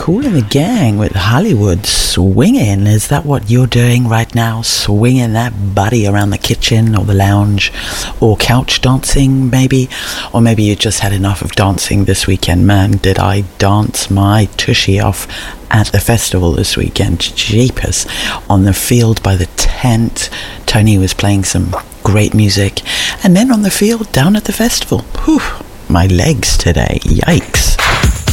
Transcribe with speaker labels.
Speaker 1: Kool and the Gang with Hollywood Swinging. Is that what you're doing right now? Swinging that body around the kitchen or the lounge or couch dancing maybe? Or maybe you just had enough of dancing this weekend. Man, did I dance my tushy off at the festival this weekend. Jeepers. On the field by the tent, Tony was playing some great music. And then on the field down at the festival. Whew, my legs today. Yikes.